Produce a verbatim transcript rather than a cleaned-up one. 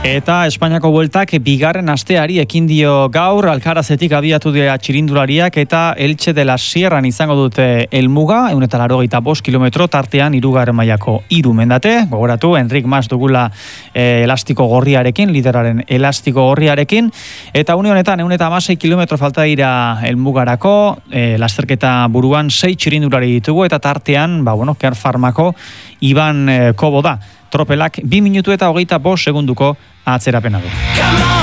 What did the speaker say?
Eta Espainiako bueltak bigarren asteari ekin dio gaur, Alcarazetik abiatu dira txirindulariak eta Elche de la Sierran izango dute helmuga, ehun eta laurogeita bost kilometro tartean hirugarren mailako hiru mendate. Gogoratu, Enric Mas dugula eh, elastiko gorriarekin, lideraren elastiko gorriarekin, eta une honetan ehun eta hamasei kilometro falta dira helmugarako, eh, lasterketa buruan sei txirindulari ditugu, eta tartean, ba, bueno, Ker Farmako Iban eh, Kobo da. Tropelak bi minutu eta hogeita bost segunduko atzerapena du.